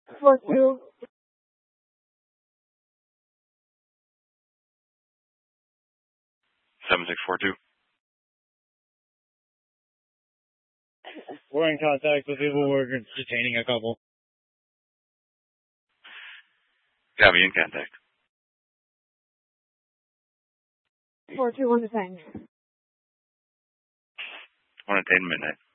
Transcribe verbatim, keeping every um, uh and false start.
four two. seven six four two. We're in contact with people. We're detaining a couple. Copy, in contact. four two one to ten. one at ten midnight.